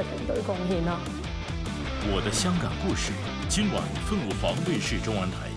嘅團隊貢獻啦。 我的香港故事，今晚凤凰卫視中文台。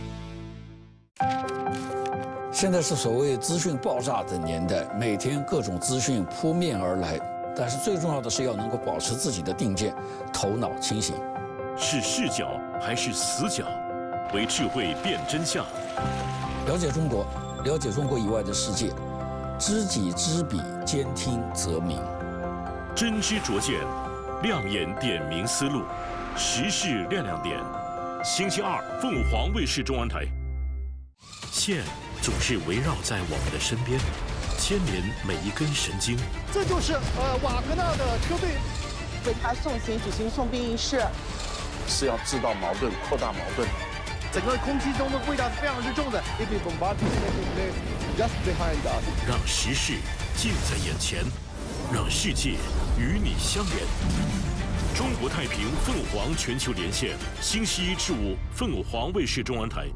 现在是所谓资讯爆炸的年代，每天各种资讯扑面而来，但是最重要的是要能够保持自己的定见，头脑清醒。 是视角还是死角？为智慧辨真相。 了解中国，了解中国以外的世界，知己知彼，兼听则明。 真知灼见，亮眼点明思路，时事亮亮点。星期二，凤凰卫视中文台。线总是围绕在我们的身边，牵连每一根神经。 这就是瓦格纳的车队为他送行举行送殡仪式， 是要制造矛盾，扩大矛盾。 整个空气中的味道是非常之重的。Just behind us， 让时事近在眼前，让世界与你相连。中国太平凤凰全球连线，星期一至五，凤凰卫视中文台。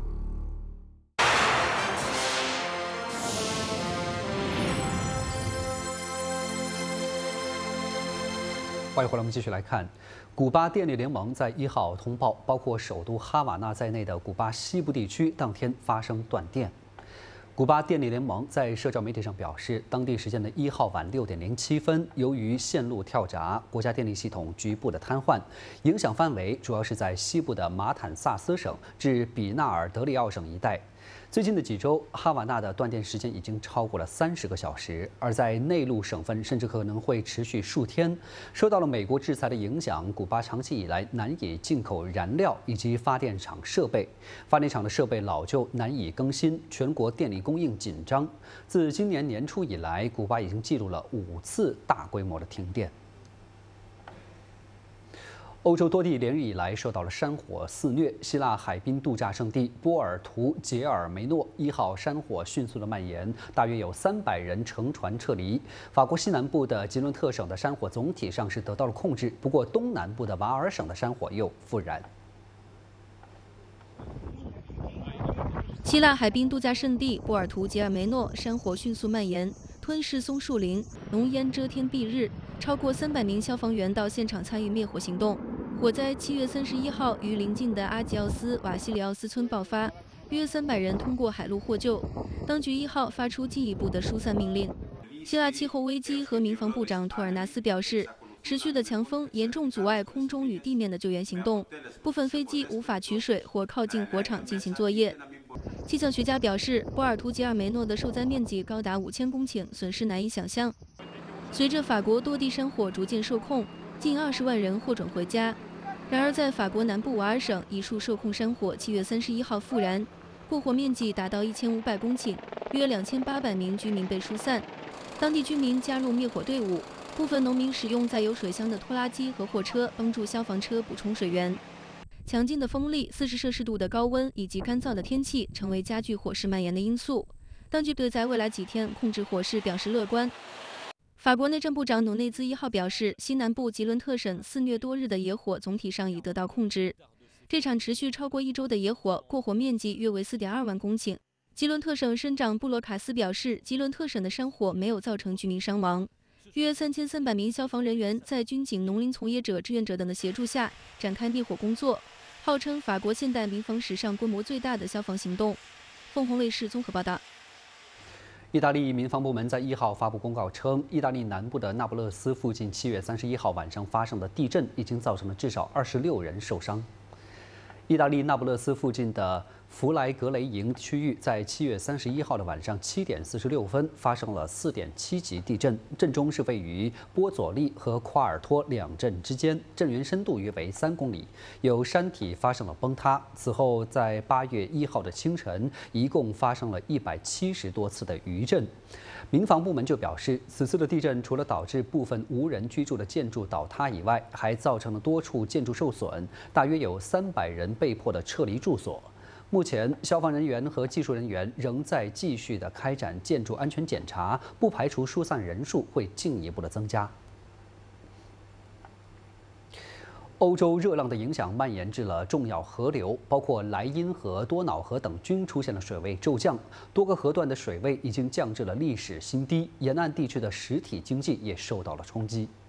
欢迎回来，我们继续来看，古巴电力联盟在1号通报，包括首都哈瓦那在内的古巴西部地区当天发生断电。古巴电力联盟在社交媒体上表示，当地时间的1号晚6点07分，由于线路跳闸，国家电力系统局部的瘫痪，影响范围主要是在西部的马坦萨斯省至比纳尔德里奥省一带。最近的几周，哈瓦那的断电时间已经超过了30个小时，而在内陆省份甚至可能会持续数天。受到了美国制裁的影响，古巴长期以来难以进口燃料以及发电厂设备，发电厂的设备老旧，难以更新，全国电力供应紧张。自今年年初以来，古巴已经记录了5次大规模的停电。欧洲多地连日以来受到了山火肆虐，希腊海滨度假胜地波尔图杰尔梅诺1号山火迅速的蔓延，大约有300人乘船撤离。法国西南部的吉伦特省的山火总体上是得到了控制，不过东南部的瓦尔省的山火又复燃。 希腊海滨度假胜地波尔图杰尔梅诺山火迅速蔓延，吞噬松树林，浓烟遮天蔽日，超过300名消防员到现场参与灭火行动。火灾7月31号于邻近的阿吉奥斯瓦西里奥斯村爆发，约300人通过海路获救。当局1号发出进一步的疏散命令。希腊气候危机和民防部长托尔纳斯表示，持续的强风严重阻碍空中与地面的救援行动，部分飞机无法取水或靠近火场进行作业。气象学家表示，波尔图杰尔梅诺的受灾面积高达5000公顷，损失难以想象。随着法国多地山火逐渐受控，近20万人获准回家。然而，在法国南部瓦尔省，一处受控山火7月31号复燃，破火面积达到1500公顷，约2800名居民被疏散。当地居民加入灭火队伍，部分农民使用载有水箱的拖拉机和货车帮助消防车补充水源。强劲的风力、40摄氏度的高温以及干燥的天气成为加剧火势蔓延的因素。当局对在未来几天控制火势表示乐观。法国内政部长努内兹1号表示，西南部吉伦特省肆虐多日的野火总体上已得到控制。这场持续超过1周的野火，过火面积约为4.2万公顷。吉伦特省省长布罗卡斯表示，吉伦特省的山火没有造成居民伤亡。约3300名消防人员在军警、农林从业者、志愿者等的协助下展开灭火工作，号称法国现代民防史上规模最大的消防行动。凤凰卫视综合报道。 意大利民防部门在1号发布公告称，意大利南部的那不勒斯附近7月31号晚上发生的地震已经造成了至少26人受伤。意大利那不勒斯附近的弗莱格雷营区域在7月31号的晚上7点46分发生了4.7级地震，震中是位于波佐利和夸尔托两镇之间，震源深度约为3公里，有山体发生了崩塌。此后，在8月1号的清晨，一共发生了170多次的余震。民防部门就表示，此次的地震除了导致部分无人居住的建筑倒塌以外，还造成了多处建筑受损，大约有300人被迫的撤离住所。目前，消防人员和技术人员仍在继续的开展建筑安全检查，不排除疏散人数会进一步的增加。欧洲热浪的影响蔓延至了重要河流，包括莱茵河、多瑙河等均出现了水位骤降，多个河段的水位已经降至了历史新低，沿岸地区的实体经济也受到了冲击。